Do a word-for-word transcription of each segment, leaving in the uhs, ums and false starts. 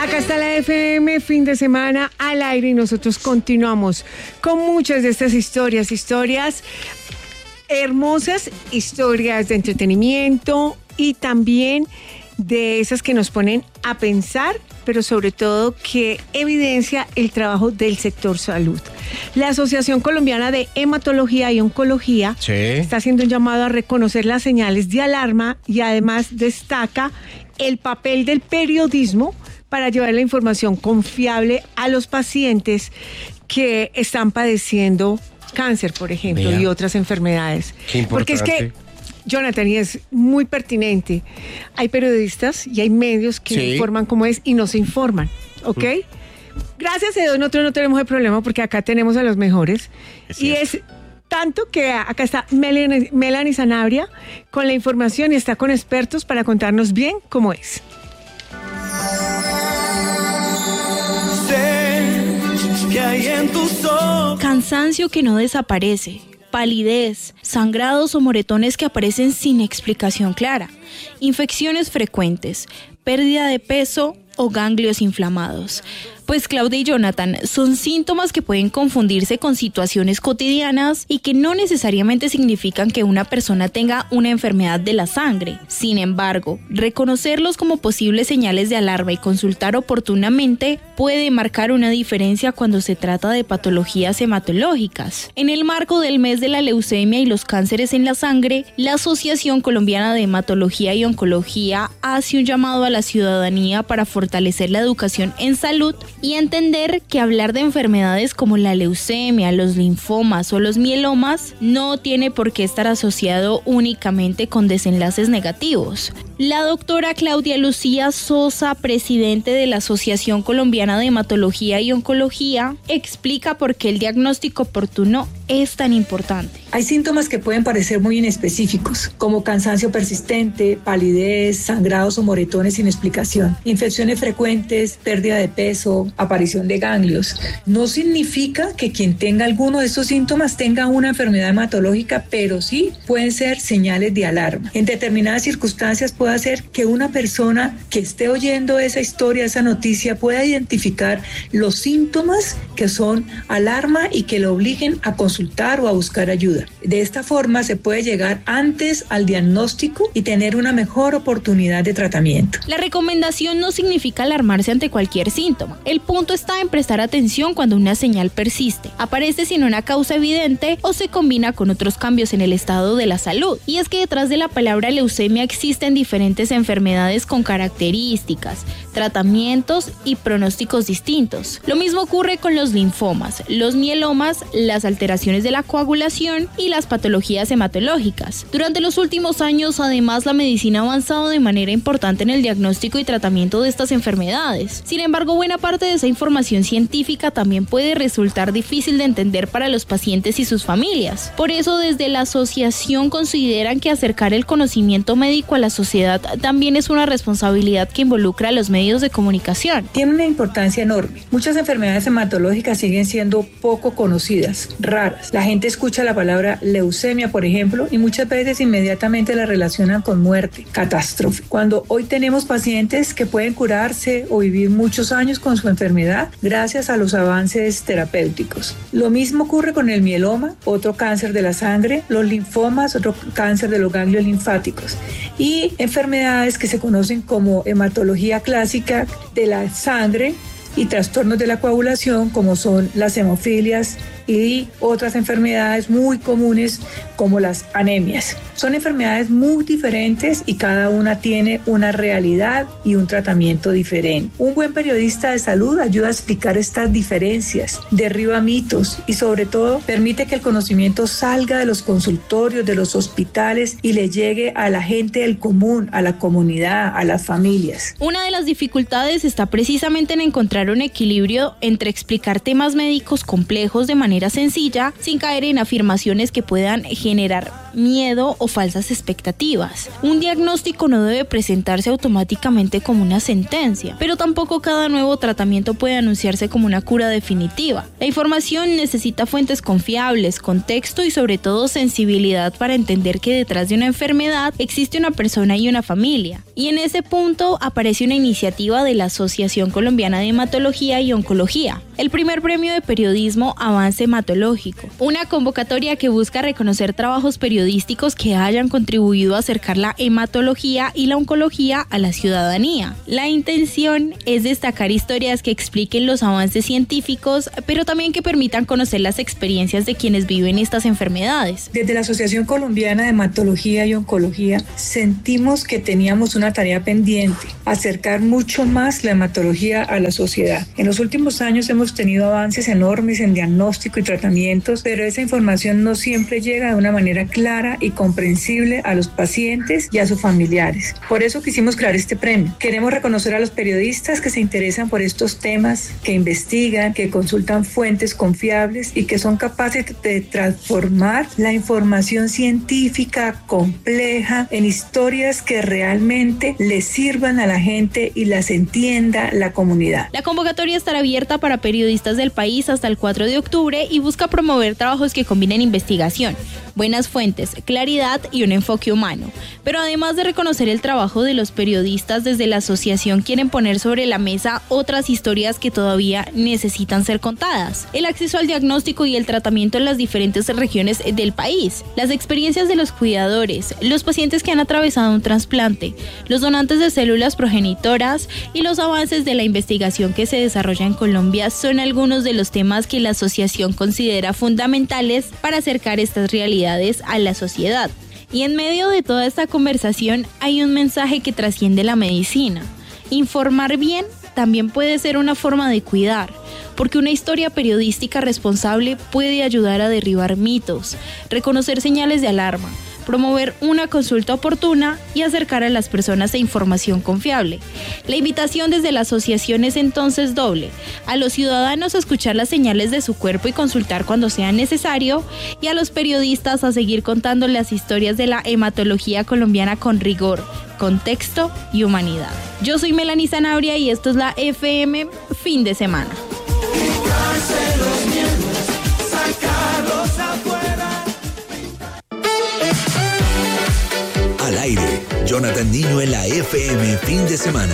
Acá está la F M, fin de semana al aire, y nosotros continuamos con muchas de estas historias, historias hermosas, historias de entretenimiento y también de esas que nos ponen a pensar, pero sobre todo que evidencia el trabajo del sector salud. La Asociación Colombiana de Hematología y Oncología sí. está haciendo un llamado a reconocer las señales de alarma y además destaca el papel del periodismo para llevar la información confiable a los pacientes que están padeciendo cáncer, por ejemplo, Mira. y otras enfermedades. Porque es que, Jonathan, y es muy pertinente, hay periodistas y hay medios que sí. informan cómo es y no se informan, ¿ok? Mm. Gracias a Dios nosotros no tenemos el problema porque acá tenemos a los mejores. Es y es tanto que acá está Melanie, Melanie Sanabria con la información y está con expertos para contarnos bien cómo es. Cansancio que no desaparece, palidez, sangrados o moretones que aparecen sin explicación clara, infecciones frecuentes, pérdida de peso o ganglios inflamados. Pues Claudia y Jonathan, son síntomas que pueden confundirse con situaciones cotidianas y que no necesariamente significan que una persona tenga una enfermedad de la sangre. Sin embargo, reconocerlos como posibles señales de alarma y consultar oportunamente puede marcar una diferencia cuando se trata de patologías hematológicas. En el marco del mes de la leucemia y los cánceres en la sangre, la Asociación Colombiana de Hematología y Oncología hace un llamado a la ciudadanía para fortalecer la educación en salud y entender que hablar de enfermedades como la leucemia, los linfomas o los mielomas no tiene por qué estar asociado únicamente con desenlaces negativos. La doctora Claudia Lucía Sosa, presidente de la Asociación Colombiana de Hematología y Oncología, explica por qué el diagnóstico oportuno es tan importante. Hay síntomas que pueden parecer muy inespecíficos, como cansancio persistente, palidez, sangrados o moretones sin explicación, infecciones frecuentes, pérdida de peso, aparición de ganglios. No significa que quien tenga alguno de estos síntomas tenga una enfermedad hematológica, pero sí pueden ser señales de alarma. En determinadas circunstancias puede hacer que una persona que esté oyendo esa historia, esa noticia, pueda identificar los síntomas que son alarma y que lo obliguen a consultar o a buscar ayuda. De esta forma se puede llegar antes al diagnóstico y tener una mejor oportunidad de tratamiento. La recomendación no significa alarmarse ante cualquier síntoma. El punto está en prestar atención cuando una señal persiste, aparece sin una causa evidente o se combina con otros cambios en el estado de la salud. Y es que detrás de la palabra leucemia existen diferentes enfermedades con características, tratamientos y pronósticos distintos. Lo mismo ocurre con los linfomas, los mielomas, las alteraciones de la coagulación y las patologías hematológicas. Durante los últimos años, además, la medicina ha avanzado de manera importante en el diagnóstico y tratamiento de estas enfermedades. Sin embargo, buena parte de esa información científica también puede resultar difícil de entender para los pacientes y sus familias. Por eso, desde la asociación consideran que acercar el conocimiento médico a la sociedad también es una responsabilidad que involucra a los medios de comunicación. Tiene una importancia enorme. Muchas enfermedades hematológicas siguen siendo poco conocidas, raras. La gente escucha la palabra leucemia, por ejemplo, y muchas veces inmediatamente la relacionan con muerte, catástrofe. Cuando hoy tenemos pacientes que pueden curarse o vivir muchos años con su enfermedad gracias a los avances terapéuticos. Lo mismo ocurre con el mieloma, otro cáncer de la sangre, los linfomas, otro cáncer de los ganglios linfáticos, y enfermedades que se conocen como hematología clásica de la sangre y trastornos de la coagulación, como son las hemofilias y otras enfermedades muy comunes como las anemias. Son enfermedades muy diferentes y cada una tiene una realidad y un tratamiento diferente. Un buen periodista de salud ayuda a explicar estas diferencias, derriba mitos y sobre todo permite que el conocimiento salga de los consultorios, de los hospitales y le llegue a la gente del común, a la comunidad, a las familias. Una de las dificultades está precisamente en encontrar un equilibrio entre explicar temas médicos complejos de manera sencilla sin caer en afirmaciones que puedan generar miedo o falsas expectativas. Un diagnóstico no debe presentarse automáticamente como una sentencia, pero tampoco cada nuevo tratamiento puede anunciarse como una cura definitiva. La información necesita fuentes confiables, contexto y sobre todo sensibilidad para entender que detrás de una enfermedad existe una persona y una familia. Y en ese punto aparece una iniciativa de la Asociación Colombiana de Hematología y Oncología, el primer premio de periodismo Avance Hematológico, una convocatoria que busca reconocer trabajos periodísticos que hayan contribuido a acercar la hematología y la oncología a la ciudadanía. La intención es destacar historias que expliquen los avances científicos, pero también que permitan conocer las experiencias de quienes viven estas enfermedades. Desde la Asociación Colombiana de Hematología y Oncología sentimos que teníamos una tarea pendiente, acercar mucho más la hematología a la sociedad. En los últimos años hemos tenido avances enormes en diagnóstico y tratamientos, pero esa información no siempre llega de una manera clara y comprensible a los pacientes y a sus familiares. Por eso quisimos crear este premio. Queremos reconocer a los periodistas que se interesan por estos temas, que investigan, que consultan fuentes confiables y que son capaces de transformar la información científica compleja en historias que realmente les sirvan a la gente y las entienda la comunidad. La convocatoria estará abierta para periodistas del país hasta el cuatro de octubre y busca promover trabajos que combinen investigación, buenas fuentes, claridad y un enfoque humano. Pero además de reconocer el trabajo de los periodistas, desde la asociación quieren poner sobre la mesa otras historias que todavía necesitan ser contadas. El acceso al diagnóstico y el tratamiento en las diferentes regiones del país, las experiencias de los cuidadores, los pacientes que han atravesado un trasplante, los donantes de células progenitoras y los avances de la investigación que se desarrolla en Colombia son algunos de los temas que la asociación considera fundamentales para acercar estas realidades a la sociedad. Y en medio de toda esta conversación hay un mensaje que trasciende la medicina. Informar bien también puede ser una forma de cuidar, porque una historia periodística responsable puede ayudar a derribar mitos, reconocer señales de alarma, promover una consulta oportuna y acercar a las personas a información confiable. La invitación desde la asociación es entonces doble: a los ciudadanos a escuchar las señales de su cuerpo y consultar cuando sea necesario, y a los periodistas a seguir contando las historias de la hematología colombiana con rigor, contexto y humanidad. Yo soy Melanie Sanabria y esto es la F M Fin de Semana. Al aire, Jonathan Niño en la F M Fin de Semana.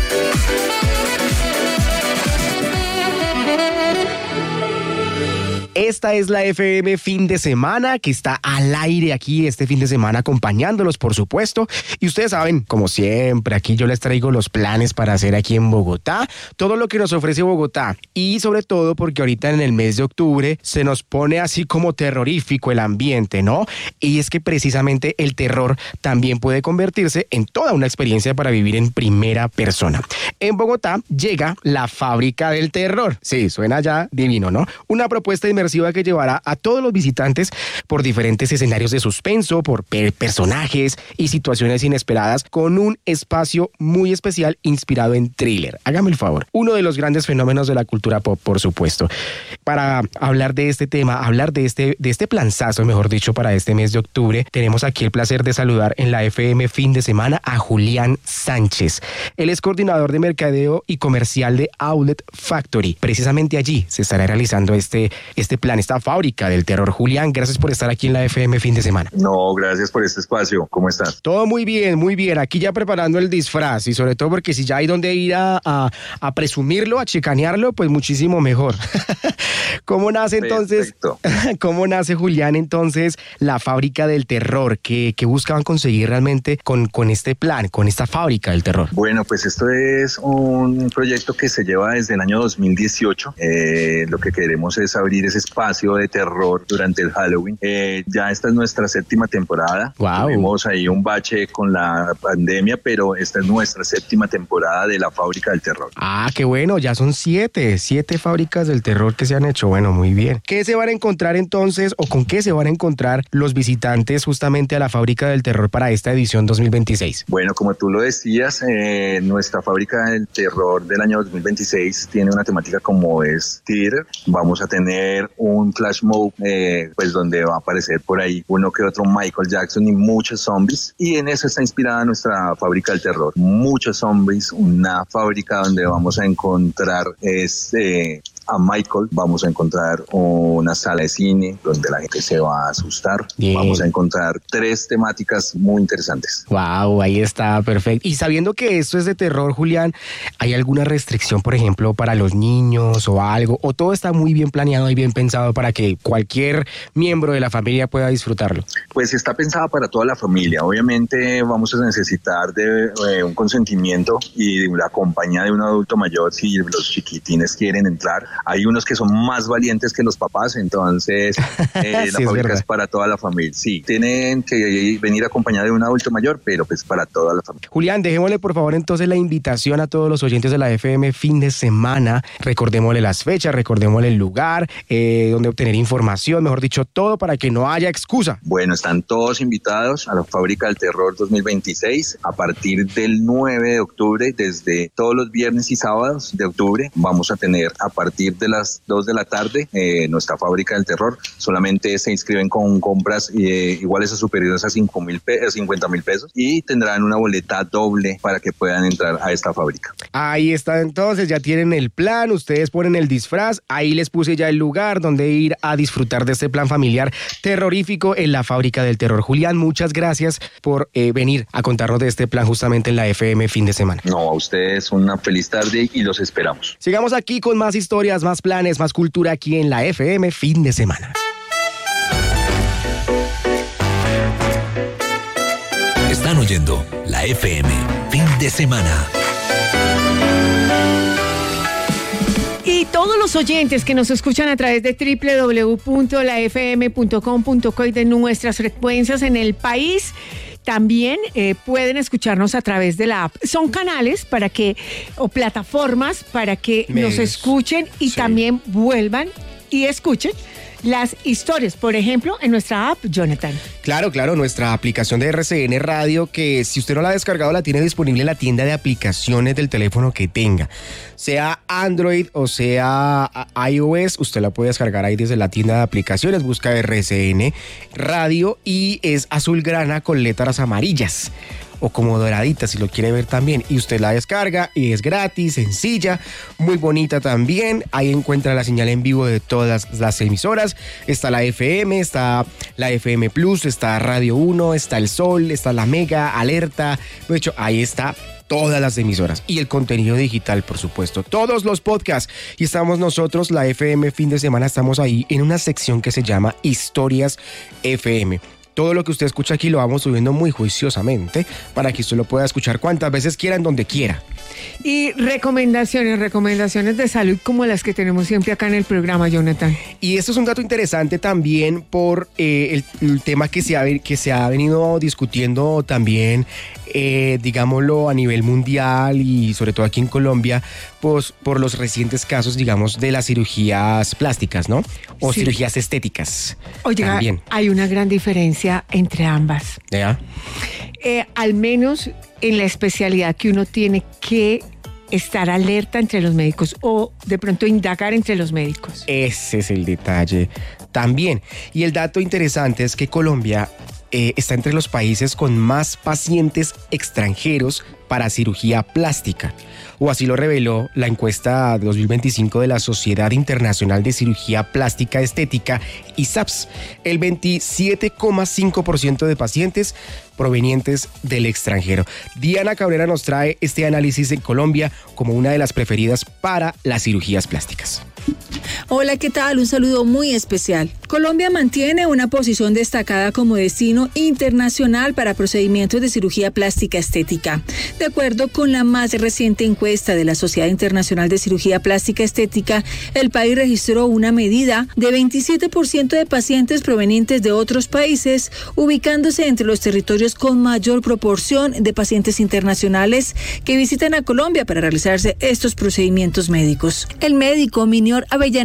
Esta es la F M Fin de Semana, que está al aire aquí este fin de semana acompañándolos, por supuesto. Y ustedes saben, como siempre, aquí yo les traigo los planes para hacer aquí en Bogotá, todo lo que nos ofrece Bogotá. Y sobre todo porque ahorita en el mes de octubre se nos pone así como terrorífico el ambiente, ¿no? Y es que precisamente el terror también puede convertirse en toda una experiencia para vivir en primera persona. En Bogotá llega la Fábrica del Terror. Sí, suena ya divino, ¿no? Una propuesta inmersiva que llevará a todos los visitantes por diferentes escenarios de suspenso, por per- personajes y situaciones inesperadas, con un espacio muy especial inspirado en thriller. Hágame el favor. Uno de los grandes fenómenos de la cultura pop, por supuesto. Para hablar de este tema, hablar de este, de este planzazo, mejor dicho, para este mes de octubre, tenemos aquí el placer de saludar en la F M Fin de Semana a Julián Sánchez. Él es coordinador de mercadeo y comercial de Outlet Factory. Precisamente allí se estará realizando este, este plan, esta Fábrica del Terror. Julián, gracias por estar aquí en la F M Fin de Semana. No, gracias por este espacio. ¿Cómo estás? Todo muy bien, muy bien. Aquí ya preparando el disfraz, y sobre todo porque si ya hay donde ir a, a, a presumirlo, a chicanearlo, pues muchísimo mejor. ¿Cómo nace entonces? Perfecto. ¿Cómo nace, Julián, entonces la Fábrica del Terror? ¿Qué, qué buscaban conseguir realmente con, con este plan, con esta Fábrica del Terror? Bueno, pues esto es un proyecto que se lleva desde el año dos mil dieciocho. Eh, lo que queremos es abrir ese espacio de terror durante el Halloween. Eh, ya esta es nuestra séptima temporada. Wow. Tuvimos ahí un bache con la pandemia, pero esta es nuestra séptima temporada de la Fábrica del Terror. Ah, qué bueno, ya son siete, siete fábricas del terror que se han hecho. Bueno, muy bien. ¿Qué se van a encontrar entonces, o con qué se van a encontrar los visitantes justamente a la Fábrica del Terror para esta edición dos mil veintiséis? Bueno, como tú lo decías, eh, nuestra Fábrica Fábrica del Terror del año dos mil veintiséis tiene una temática como es theater. Vamos a tener un flash mob, eh, pues donde va a aparecer por ahí uno que otro Michael Jackson y muchos zombies. Y en eso está inspirada nuestra Fábrica del Terror. Muchos zombies, una fábrica donde vamos a encontrar este... a Michael, vamos a encontrar una sala de cine donde la gente se va a asustar. Bien. Vamos a encontrar tres temáticas muy interesantes. Wow, ahí está, perfecto. Y sabiendo que esto es de terror, Julián, ¿hay alguna restricción, por ejemplo, para los niños o algo? ¿O todo está muy bien planeado y bien pensado para que cualquier miembro de la familia pueda disfrutarlo? Pues está pensada para toda la familia. Obviamente vamos a necesitar de eh, un consentimiento y de la compañía de un adulto mayor si los chiquitines quieren entrar. Hay unos que son más valientes que los papás, entonces eh, sí, la fábrica es, es para toda la familia. Sí, tienen que venir acompañados de un adulto mayor, pero pues para toda la familia. Julián, dejémosle por favor entonces la invitación a todos los oyentes de la F M fin de semana. Recordémosle las fechas, recordémosle el lugar, eh, donde obtener información, mejor dicho, todo para que no haya excusa. Bueno, están todos invitados a la Fábrica del Terror dos mil veintiséis a partir del nueve de octubre, desde todos los viernes y sábados de octubre. Vamos a tener a partir de las dos de la tarde eh, nuestra Fábrica del Terror. Solamente se inscriben con compras eh, iguales o superiores a cinco mil pe- cincuenta mil pesos y tendrán una boleta doble para que puedan entrar a esta fábrica. Ahí está, entonces ya tienen el plan, ustedes ponen el disfraz, ahí les puse ya el lugar donde ir a disfrutar de este plan familiar terrorífico en la Fábrica del Terror. Julián, muchas gracias por eh, venir a contarnos de este plan justamente en la F M fin de semana. No, a ustedes una feliz tarde y los esperamos. Sigamos aquí con más historias, más planes, más cultura aquí en la F M fin de semana. Están oyendo la F M fin de semana. Y todos los oyentes que nos escuchan a través de doble u doble u doble u punto la f m punto com punto co y de nuestras frecuencias en el país, también eh, pueden escucharnos a través de la app. Son canales para que, o plataformas para que Medios. nos escuchen y sí. también vuelvan y escuchen las historias, por ejemplo, en nuestra app, Jonathan. Claro, claro, nuestra aplicación de R C N Radio, que si usted no la ha descargado, la tiene disponible en la tienda de aplicaciones del teléfono que tenga. Sea Android o sea iOS, usted la puede descargar ahí desde la tienda de aplicaciones, busca R C N Radio y es azulgrana con letras amarillas. O como doradita, si lo quiere ver también. Y usted la descarga y es gratis, sencilla, muy bonita también. Ahí encuentra la señal en vivo de todas las emisoras. Está la F M, está la F M Plus, está Radio uno, está El Sol, está la Mega, Alerta. De hecho, ahí está todas las emisoras y el contenido digital, por supuesto, todos los podcasts. Y estamos nosotros, la F M fin de semana, estamos ahí en una sección que se llama Historias F M. Todo lo que usted escucha aquí lo vamos subiendo muy juiciosamente para que usted lo pueda escuchar cuantas veces quiera, en donde quiera. Y recomendaciones, recomendaciones de salud como las que tenemos siempre acá en el programa, Jonathan. Y esto es un dato interesante también por eh, el, el tema que se ha, que se ha venido discutiendo también, eh, digámoslo, a nivel mundial y sobre todo aquí en Colombia, pues por los recientes casos, digamos, de las cirugías plásticas, ¿no? O sí. cirugías estéticas. Oye, también. Hay una gran diferencia entre ambas. ¿Ya? Eh, al menos en la especialidad que uno tiene que estar alerta entre los médicos o de pronto indagar entre los médicos. Ese es el detalle también. Y el dato interesante es que Colombia eh, está entre los países con más pacientes extranjeros para cirugía plástica, o así lo reveló la encuesta dos mil veinticinco de la Sociedad Internacional de Cirugía Plástica Estética, I S A P S. El veintisiete coma cinco por ciento de pacientes provenientes del extranjero. Diana Cabrera nos trae este análisis en Colombia como una de las preferidas para las cirugías plásticas. Hola, ¿qué tal? Un saludo muy especial. Colombia mantiene una posición destacada como destino internacional para procedimientos de cirugía plástica estética. De acuerdo con la más reciente encuesta de la Sociedad Internacional de Cirugía Plástica Estética, el país registró una medida de veintisiete por ciento de pacientes provenientes de otros países, ubicándose entre los territorios con mayor proporción de pacientes internacionales que visitan a Colombia para realizarse estos procedimientos médicos. El médico Minior Avellaneda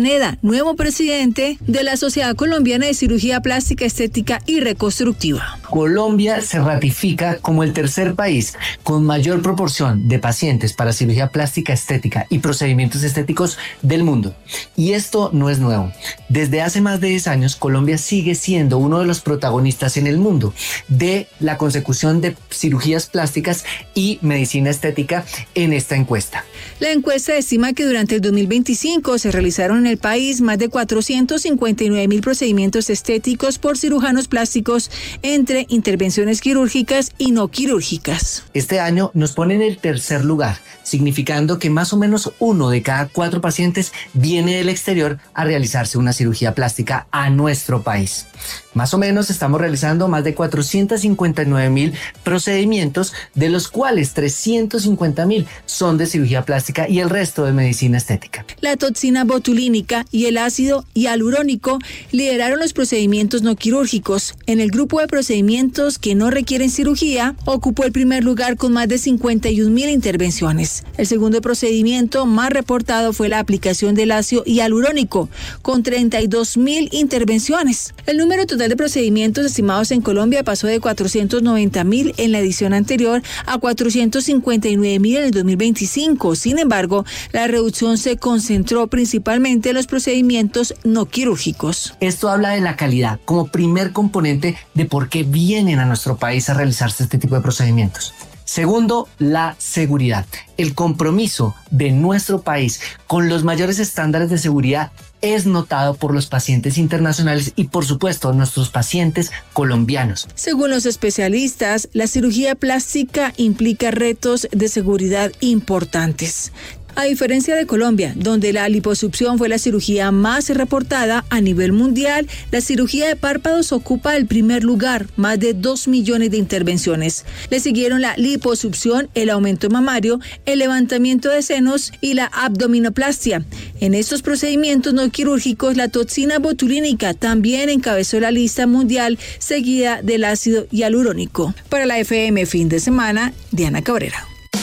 Pineda, nuevo presidente de la Sociedad Colombiana de Cirugía Plástica, Estética y Reconstructiva. Colombia se ratifica como el tercer país con mayor proporción de pacientes para cirugía plástica, estética y procedimientos estéticos del mundo. Y esto no es nuevo. Desde hace más de diez años, Colombia sigue siendo uno de los protagonistas en el mundo de la consecución de cirugías plásticas y medicina estética en esta encuesta. La encuesta estima que durante el dos mil veinticinco se realizaron en el país más de cuatrocientos cincuenta y nueve mil procedimientos estéticos por cirujanos plásticos entre intervenciones quirúrgicas y no quirúrgicas. Este año nos pone en el tercer lugar, significando que más o menos uno de cada cuatro pacientes viene del exterior a realizarse una cirugía plástica a nuestro país. Más o menos estamos realizando más de cuatrocientos cincuenta y nueve mil procedimientos, de los cuales trescientos cincuenta mil son de cirugía plástica y el resto de medicina estética. La toxina botulínica y el ácido hialurónico lideraron los procedimientos no quirúrgicos. En el grupo de procedimientos que no requieren cirugía, ocupó el primer lugar con más de cincuenta y un mil intervenciones. El segundo procedimiento más reportado fue la aplicación del ácido hialurónico, con treinta y dos mil intervenciones. El número total de procedimientos estimados en Colombia pasó de cuatrocientos noventa mil en la edición anterior a cuatrocientos cincuenta y nueve mil en el dos mil veinticinco. Sin embargo, la reducción se concentró principalmente en los procedimientos no quirúrgicos. Esto habla de la calidad como primer componente de por qué vienen a nuestro país a realizarse este tipo de procedimientos. Segundo, la seguridad. El compromiso de nuestro país con los mayores estándares de seguridad es notado por los pacientes internacionales y, por supuesto, nuestros pacientes colombianos. Según los especialistas, la cirugía plástica implica retos de seguridad importantes. A diferencia de Colombia, donde la liposucción fue la cirugía más reportada a nivel mundial, la cirugía de párpados ocupa el primer lugar, más de dos millones de intervenciones. Le siguieron la liposucción, el aumento mamario, el levantamiento de senos y la abdominoplastia. En estos procedimientos no quirúrgicos, la toxina botulínica también encabezó la lista mundial, seguida del ácido hialurónico. Para la F M Fin de Semana, Diana Cabrera.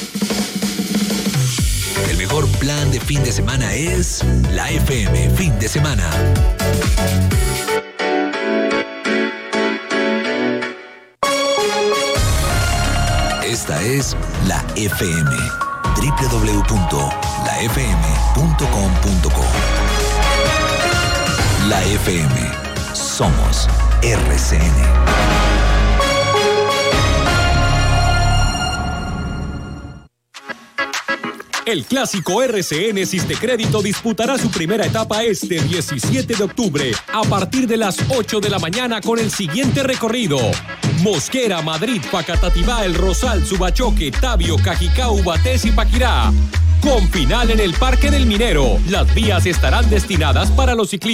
El mejor plan de fin de semana es la F M Fin de Semana. Esta es la F M. doble u doble u doble u punto la f m punto com punto co. La F M. Somos R C N. El clásico R C N Sistecrédito disputará su primera etapa este diecisiete de octubre a partir de las ocho de la mañana con el siguiente recorrido: Mosquera, Madrid, Facatativá, El Rosal, Subachoque, Tabio, Cajicá, Ubatés y Paquirá. Con final en el Parque del Minero. Las vías estarán destinadas para los ciclistas.